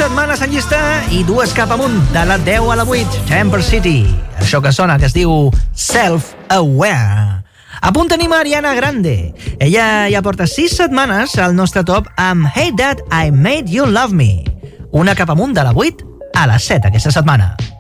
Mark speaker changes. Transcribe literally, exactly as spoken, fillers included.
Speaker 1: setmanes en llista i dues cap amunt, de la deu a la vuit, Chamber City. Això que sona, que es diu Self-Aware. A punt tenim a Ariana Grande. Ella ja porta sis setmanes al nostre top amb Hey Dad, I Made You Love Me. Una cap amunt de la vuit a la set aquesta setmana.